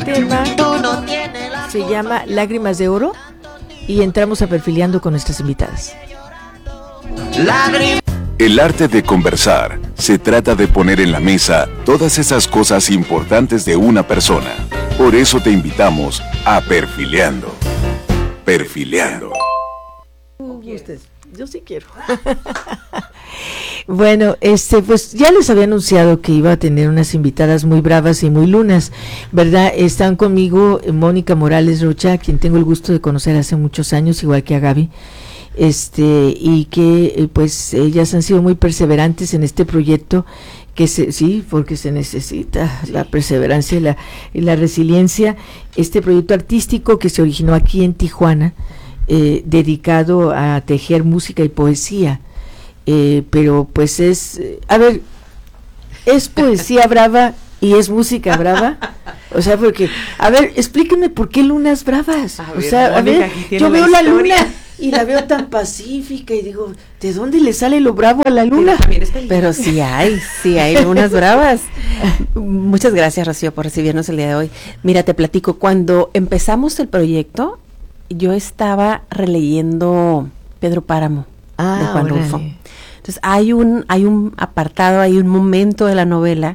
tema se llama Lágrimas de Oro y entramos a Perfileando con nuestras invitadas. El arte de conversar se trata de poner en la mesa todas esas cosas importantes de una persona. Por eso te invitamos a Perfileando. Perfileando. Yo sí quiero. Bueno, pues ya les había anunciado que iba a tener unas invitadas muy bravas y muy lunas, ¿verdad? Están conmigo Mónica Morales Rocha, a quien tengo el gusto de conocer hace muchos años, igual que a Gaby, y que pues ellas han sido muy perseverantes en este proyecto, sí, porque se necesita la perseverancia y la resiliencia, este proyecto artístico que se originó aquí en Tijuana, dedicado a tejer música y poesía. Pero pues es poesía brava y es música brava, o sea, porque, a ver, explíquenme por qué lunas bravas, yo veo la luna y la veo tan pacífica y digo, ¿de dónde le sale lo bravo a la luna? Pero sí hay lunas bravas. Muchas gracias, Rocío, por recibirnos el día de hoy. Mira, te platico, cuando empezamos el proyecto, yo estaba releyendo Pedro Páramo, de Juan Rulfo. Entonces hay un apartado, hay un momento de la novela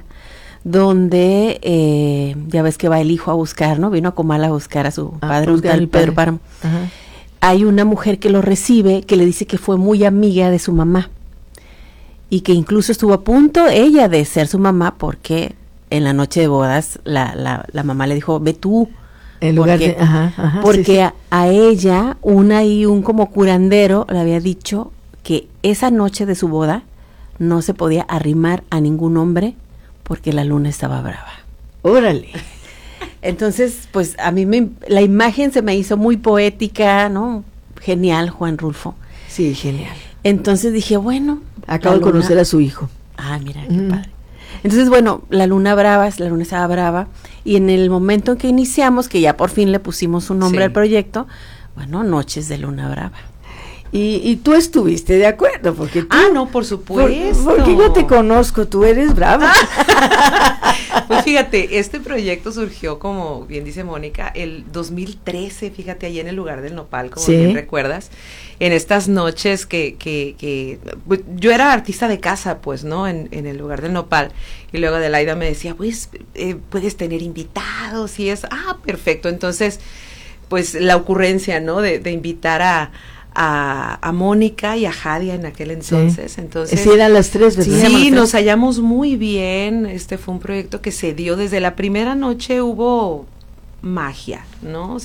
donde ya ves que va el hijo a buscar, ¿no? Vino a Comala a buscar a su padre, Pedro Páramo. Ajá. Hay una mujer que lo recibe, que le dice que fue muy amiga de su mamá y que incluso estuvo a punto ella de ser su mamá porque en la noche de bodas la mamá le dijo, ve tú. En lugar porque sí. A ella, un como curandero le había dicho que esa noche de su boda no se podía arrimar a ningún hombre porque la luna estaba brava. ¡Órale! Entonces, pues a mí la imagen se me hizo muy poética, ¿no? Genial, Juan Rulfo. Sí, genial. Entonces dije, bueno. Acabo de conocer a su hijo. Ah, mira, qué padre. Entonces, bueno, la luna estaba brava, y en el momento en que iniciamos, que ya por fin le pusimos un nombre al proyecto, bueno, Noches de Luna Brava. Y tú estuviste de acuerdo, porque tú... no, por supuesto. Porque yo te conozco, tú eres brava. Pues fíjate, este proyecto surgió, como bien dice Mónica, el 2013, fíjate, allí en el lugar del Nopal, como bien recuerdas, en estas noches que pues, yo era artista de casa, pues, ¿no? En el lugar del Nopal, y luego Adelaida me decía, pues, puedes tener invitados, y es, perfecto, entonces, pues, la ocurrencia, ¿no? De invitar a Mónica y a Jadia en aquel entonces. Sí. Entonces, sí, eran las tres, ¿verdad? Sí, nos hallamos muy bien. Fue un proyecto que se dio desde la primera noche, hubo magia, ¿no?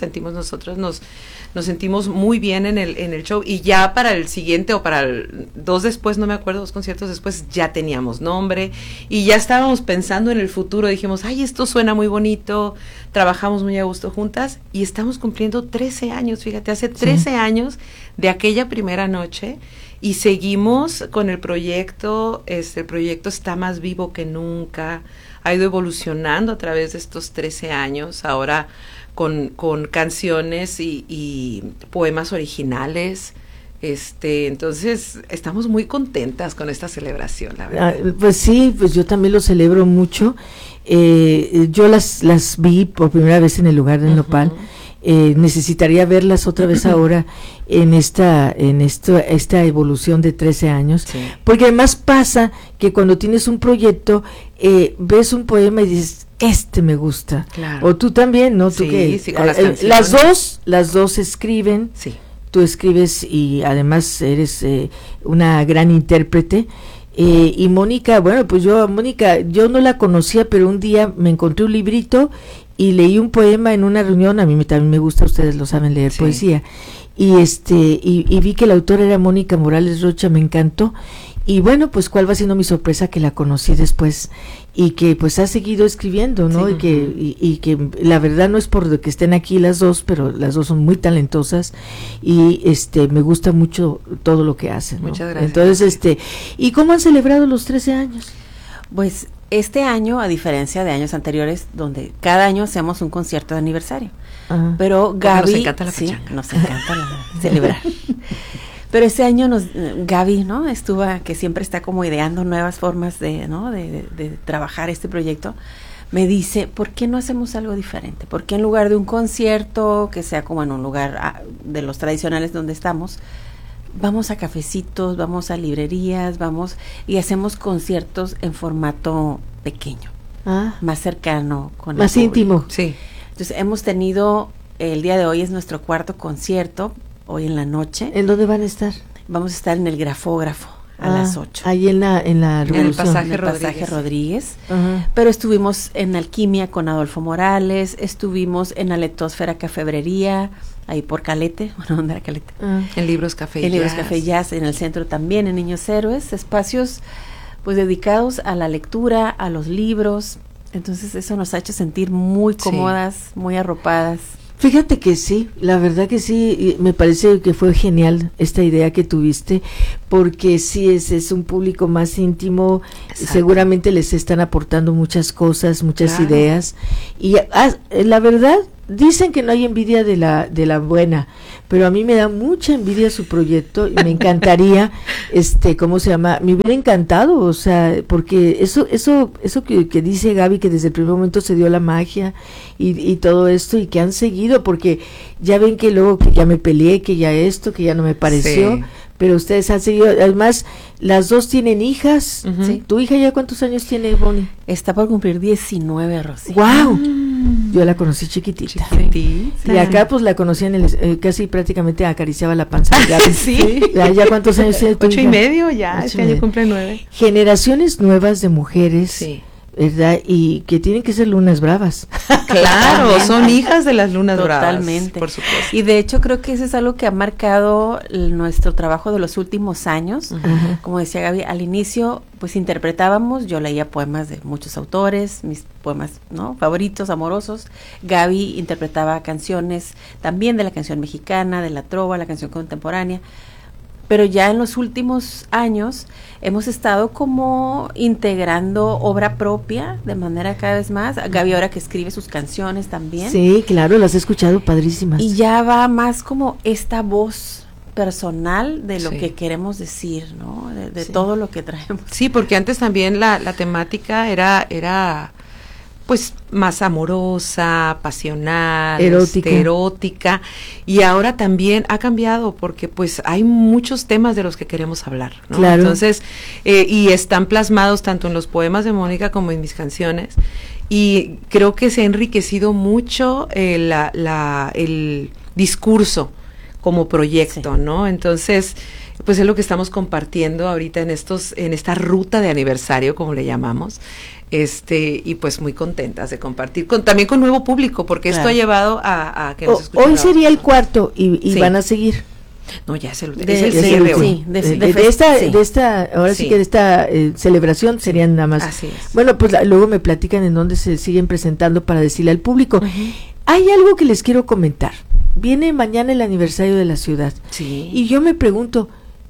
Nos sentimos muy bien en el show, y ya para el siguiente o para dos después, no me acuerdo, 2 conciertos después, ya teníamos nombre y ya estábamos pensando en el futuro. Dijimos, esto suena muy bonito, trabajamos muy a gusto juntas y estamos cumpliendo 13 años, fíjate, hace 13 años de aquella primera noche, y seguimos con el proyecto. El proyecto está más vivo que nunca, ha ido evolucionando a través de estos 13 años, ahora con canciones y poemas originales. Entonces estamos muy contentas con esta celebración, la verdad. Pues sí, pues yo también lo celebro mucho. Yo las vi por primera vez en el lugar del Nopal. Necesitaría verlas otra vez ahora en esta evolución de 13 años, porque además pasa que cuando tienes un proyecto, ves un poema y dices, me gusta, claro. O tú también, ¿no? Tú con las dos escriben, tú escribes y además eres una gran intérprete. Y Mónica, bueno, pues yo no la conocía, pero un día me encontré un librito y leí un poema en una reunión. A mí también me gusta, ustedes lo saben, leer poesía, y vi que la autora era Mónica Morales Rocha, me encantó. Y bueno, pues cuál va siendo mi sorpresa, que la conocí después y que pues ha seguido escribiendo, ¿no? Y que la verdad no es por que estén aquí las dos, pero las dos son muy talentosas y me gusta mucho todo lo que hacen, ¿no? Muchas gracias. Entonces, ¿y cómo han celebrado los 13 años? Pues este año, a diferencia de años anteriores, donde cada año hacemos un concierto de aniversario. Ajá. Pero Gaby, nos encanta la pachanga. Nos encanta celebrar. Pero este año Gaby, ¿no? Que siempre está como ideando nuevas formas de trabajar este proyecto. me dice, ¿por qué no hacemos algo diferente? ¿Por qué en lugar de un concierto, que sea como en un lugar de los tradicionales donde estamos, vamos a cafecitos, vamos a librerías, vamos y hacemos conciertos en formato pequeño, más cercano, con más íntimo? Sí. Entonces hemos tenido, el día de hoy es nuestro cuarto concierto, hoy en la noche. ¿En dónde van a estar? Vamos a estar en el Grafógrafo a las 8. Ahí en la Revolución. En el pasaje Rodríguez. Pero estuvimos en Alquimia con Adolfo Morales, estuvimos en la Letósfera Cafebrería, ahí por Calete, bueno, ¿dónde era Calete? En Libros Café En Libros Café Jazz, en el centro también, en Niños Héroes, espacios pues dedicados a la lectura, a los libros. Entonces eso nos ha hecho sentir muy cómodas, muy arropadas. Fíjate que sí, la verdad que sí, me parece que fue genial esta idea que tuviste, porque sí es un público más íntimo. Exacto. Seguramente les están aportando muchas cosas, muchas ideas, y la verdad, dicen que no hay envidia de la buena, pero a mí me da mucha envidia su proyecto y me encantaría, ¿cómo se llama? Me hubiera encantado, o sea, porque eso que dice Gaby, que desde el primer momento se dio la magia y todo esto, y que han seguido, porque ya ven que luego que ya me peleé, que ya esto, que ya no me pareció, sí. Pero ustedes han seguido, además, las dos tienen hijas. ¿Sí? ¿Tu hija ya cuántos años tiene, Bonnie? Está por cumplir 19, Rosy. ¡Wow! Yo la conocí chiquitita. Y acá pues la conocí casi prácticamente acariciaba la panza. Sí. ¿Ya cuántos años tiene tu 8 hija? y medio ya, este año cumple 9. Generaciones nuevas de mujeres. Sí. ¿Verdad? Y que tienen que ser lunas bravas. Claro, son hijas de las lunas bravas. Totalmente. Por supuesto. Y de hecho creo que eso es algo que ha marcado nuestro trabajo de los últimos años. Como decía Gaby, al inicio pues interpretábamos, yo leía poemas de muchos autores, mis poemas, ¿no?, favoritos, amorosos. Gaby interpretaba canciones también de la canción mexicana, de la trova, la canción contemporánea. Pero ya en los últimos años hemos estado como integrando obra propia de manera cada vez más. Gaby ahora que escribe sus canciones también. Sí, claro, las he escuchado, padrísimas. Y ya va más como esta voz personal de lo que queremos decir, ¿no? De todo lo que traemos. Sí, porque antes también la temática era pues más amorosa, pasional, erótica, y ahora también ha cambiado porque pues hay muchos temas de los que queremos hablar, ¿no? Claro. Entonces, y están plasmados tanto en los poemas de Mónica como en mis canciones, y creo que se ha enriquecido mucho el discurso como proyecto, ¿no? Entonces, pues es lo que estamos compartiendo ahorita en esta ruta de aniversario, como le llamamos, y pues muy contentas de compartir también con nuevo público, porque esto ha llevado a que nos escuchen. Hoy sería el cuarto y van a seguir. No, ya es el cierre hoy. De esta, ahora sí que de esta celebración serían nada más. Así es. Bueno, pues luego me platican en dónde se siguen presentando para decirle al público. Hay algo que les quiero comentar. Viene mañana el aniversario de la ciudad. Sí. Y yo me pregunto,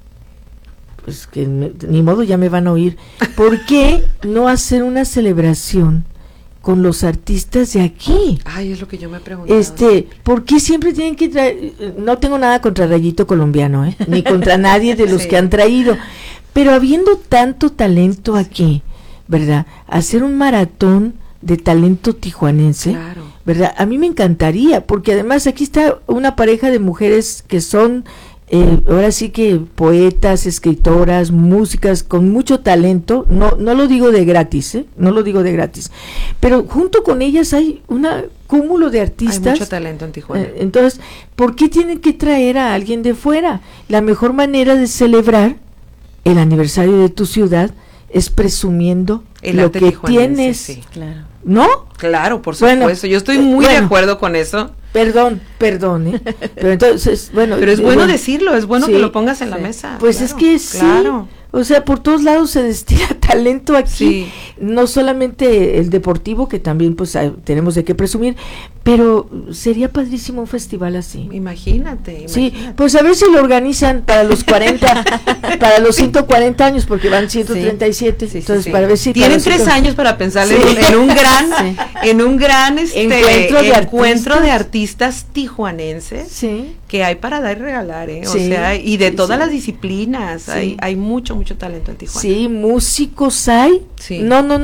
pues que ni modo, ya me van a oír, ¿por qué no hacer una celebración con los artistas de aquí? Ay, es lo que yo me pregunto. ¿Por qué siempre tienen que traer? No tengo nada contra Rayito Colombiano, ni contra nadie de los que han traído, pero habiendo tanto talento aquí, ¿verdad? Hacer un maratón de talento tijuanense, claro, ¿verdad? A mí me encantaría, porque además aquí está una pareja de mujeres que son ahora sí que poetas, escritoras, músicas con mucho talento. No lo digo de gratis, no lo digo de gratis, pero junto con ellas hay un cúmulo de artistas. Hay mucho talento en Tijuana. Entonces, ¿por qué tienen que traer a alguien de fuera? La mejor manera de celebrar el aniversario de tu ciudad es presumiendo lo que tienes. Sí, claro. ¿No? Claro, por supuesto. Bueno, yo estoy muy de acuerdo con eso. Perdón, pero entonces, bueno. Pero es bueno decirlo, es bueno que lo pongas en la mesa. Pues claro, es que sí. Claro. O sea, por todos lados se destila talento aquí, no solamente el deportivo, que también pues tenemos de qué presumir, pero sería padrísimo un festival así. Imagínate. Sí, pues a ver si lo organizan para los 40, para los 140 años, porque van 137, entonces para ver si... Tienen 3 años para pensarle en un gran encuentro de artistas tijuanenses que hay para dar y regalar, o sea, y de todas las disciplinas, hay mucho talento en Tijuana. Sí, músicos hay. Sí. No,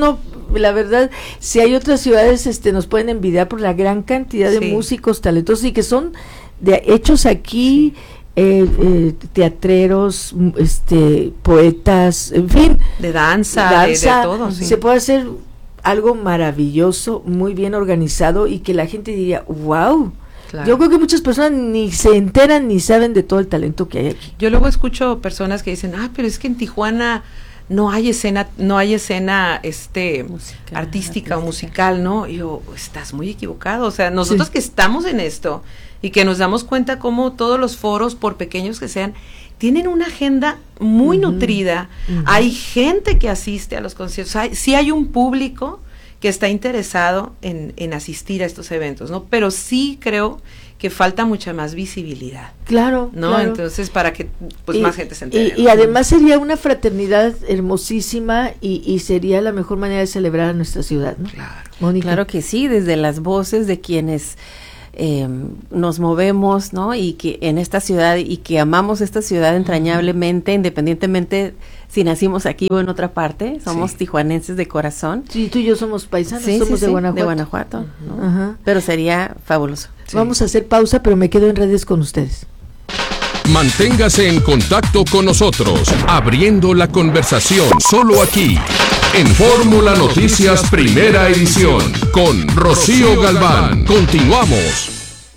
la verdad, si hay otras ciudades, nos pueden envidiar por la gran cantidad de músicos talentosos y que son hechos aquí, teatreros, poetas, en fin. De danza, de todo. Sí. Se puede hacer algo maravilloso, muy bien organizado y que la gente diría, wow. Claro. Yo creo que muchas personas ni se enteran ni saben de todo el talento que hay aquí. Yo luego escucho personas que dicen, pero es que en Tijuana no hay escena musical, artística o musical, ¿no? Y yo, estás muy equivocado. O sea, nosotros que estamos en esto y que nos damos cuenta cómo todos los foros, por pequeños que sean, tienen una agenda muy nutrida. Hay gente que asiste a los conciertos. Sí hay un público que está interesado en asistir a estos eventos, ¿no? Pero sí creo que falta mucha más visibilidad. Claro, ¿no? Claro. Entonces, para que más gente se entere. Y además sería una fraternidad hermosísima y sería la mejor manera de celebrar a nuestra ciudad, ¿no? Claro, Mónica. Claro que sí, desde las voces de quienes nos movemos, ¿no? Y que en esta ciudad y que amamos esta ciudad entrañablemente, independientemente si nacimos aquí o en otra parte, somos tijuanenses de corazón. Sí, tú y yo somos paisanos, somos de Guanajuato. De Guanajuato, ¿no? Pero sería fabuloso. Sí. Vamos a hacer pausa, pero me quedo en redes con ustedes. Manténgase en contacto con nosotros, abriendo la conversación, solo aquí, en Fórmula Noticias Primera Edición, con Rocío Galván. Continuamos.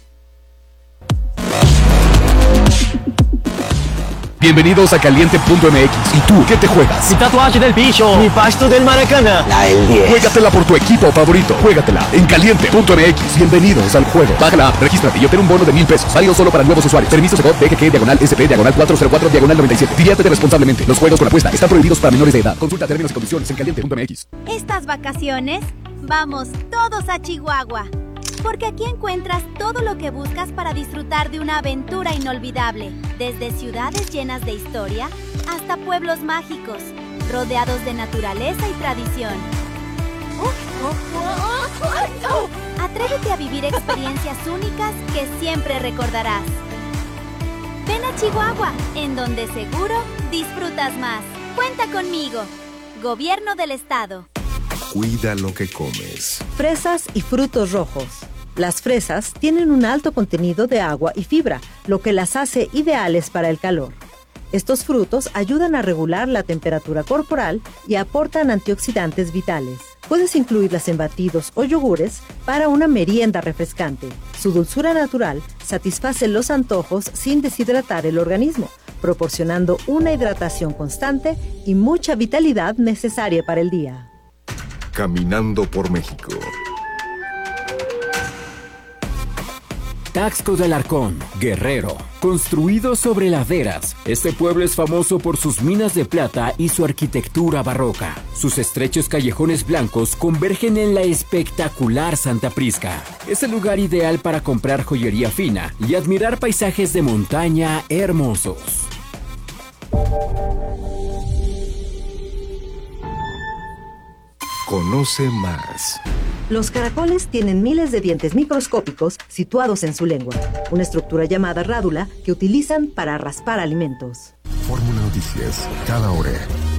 Bienvenidos a Caliente.mx. ¿Y tú qué te juegas? Mi tatuaje del bicho, mi pasto del Maracaná, la del 10. Juégatela por tu equipo favorito. Juégatela en Caliente.mx. Bienvenidos al juego. Baja la app, regístrate y obtén un bono de 1,000 pesos. Válido solo para nuevos usuarios. Permiso Segov BGG/SP/404/97. Diviértete responsablemente. Los juegos con apuesta están prohibidos para menores de edad. Consulta términos y condiciones en Caliente.mx. Estas vacaciones, vamos todos a Chihuahua. Porque aquí encuentras todo lo que buscas para disfrutar de una aventura inolvidable, desde ciudades llenas de historia hasta pueblos mágicos, rodeados de naturaleza y tradición. Atrévete a vivir experiencias únicas que siempre recordarás. Ven a Chihuahua, en donde seguro disfrutas más. Cuenta conmigo. Gobierno del Estado. Cuida lo que comes. Fresas y frutos rojos. Las fresas tienen un alto contenido de agua y fibra, lo que las hace ideales para el calor. Estos frutos ayudan a regular la temperatura corporal y aportan antioxidantes vitales. Puedes incluirlas en batidos o yogures para una merienda refrescante. Su dulzura natural satisface los antojos sin deshidratar el organismo, proporcionando una hidratación constante y mucha vitalidad necesaria para el día. Caminando por México. Taxco de Alarcón, Guerrero. Construido sobre laderas, este pueblo es famoso por sus minas de plata y su arquitectura barroca. Sus estrechos callejones blancos convergen en la espectacular Santa Prisca. Es el lugar ideal para comprar joyería fina y admirar paisajes de montaña hermosos. Conoce más. Los caracoles tienen miles de dientes microscópicos situados en su lengua, una estructura llamada rádula que utilizan para raspar alimentos. Fórmula Noticias, cada hora.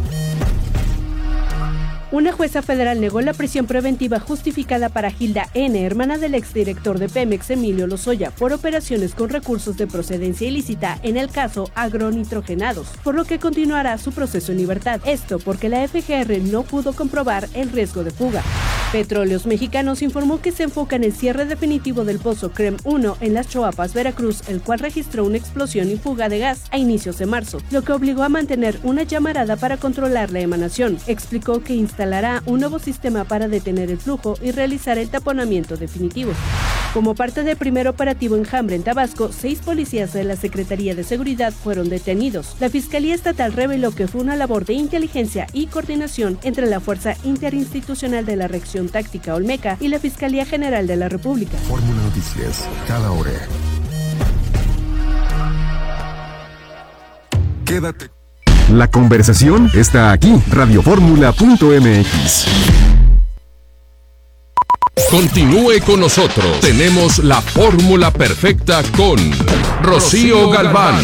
Una jueza federal negó la prisión preventiva justificada para Gilda N., hermana del exdirector de Pemex, Emilio Lozoya, por operaciones con recursos de procedencia ilícita en el caso agronitrogenados, por lo que continuará su proceso en libertad. Esto porque la FGR no pudo comprobar el riesgo de fuga. Petróleos Mexicanos informó que se enfoca en el cierre definitivo del pozo CREM 1 en Las Choapas, Veracruz, el cual registró una explosión y fuga de gas a inicios de marzo, lo que obligó a mantener una llamarada para controlar la emanación. Explicó que instalará un nuevo sistema para detener el flujo y realizar el taponamiento definitivo. Como parte del primer operativo Enjambre en Tabasco, 6 policías de la Secretaría de Seguridad fueron detenidos. La Fiscalía Estatal reveló que fue una labor de inteligencia y coordinación entre la Fuerza Interinstitucional de la Reacción Táctica Olmeca y la Fiscalía General de la República. Fórmula Noticias, cada hora. Quédate. La conversación está aquí, radioformula.mx. Continúe con nosotros. Tenemos la fórmula perfecta con Rocío Galván.